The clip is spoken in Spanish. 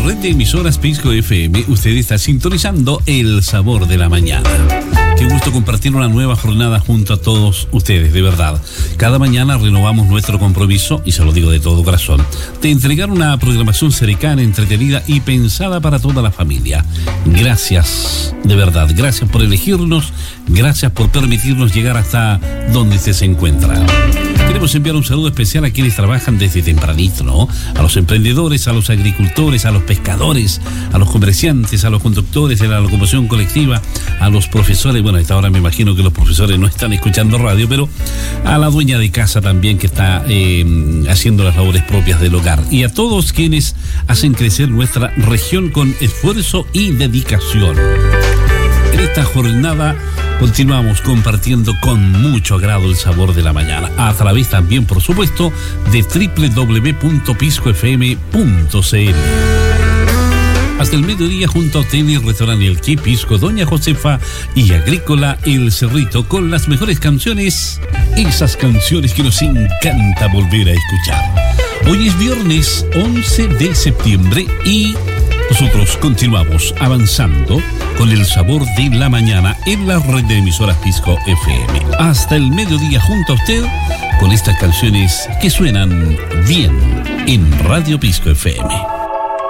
red de emisoras Pisco FM, usted está sintonizando El Sabor de la Mañana. Qué gusto compartir una nueva jornada junto a todos ustedes, de verdad. Cada mañana renovamos nuestro compromiso, y se lo digo de todo corazón, de entregar una programación cercana, entretenida y pensada para toda la familia. Gracias, de verdad, gracias por elegirnos, gracias por permitirnos llegar hasta donde usted se encuentra. Queremos enviar un saludo especial a quienes trabajan desde tempranito, ¿no? A los emprendedores, a los agricultores, a los pescadores, a los comerciantes, a los conductores de la locomoción colectiva, a los profesores. Bueno, a esta hora me imagino que los profesores no están escuchando radio, pero a la dueña de casa también que está haciendo las labores propias del hogar. Y a todos quienes hacen crecer nuestra región con esfuerzo y dedicación. En esta jornada continuamos compartiendo con mucho agrado el sabor de la mañana, a través también, por supuesto, de www.piscofm.cl. Hasta el mediodía, junto a Hotel Restaurante El Quay Pisco, Doña Josefa y Agrícola El Cerrito, con las mejores canciones, esas canciones que nos encanta volver a escuchar. Hoy es viernes 11 de septiembre y nosotros continuamos avanzando con el sabor de la mañana en la red de emisoras Pisco FM. Hasta el mediodía junto a usted con estas canciones que suenan bien en Radio Pisco FM.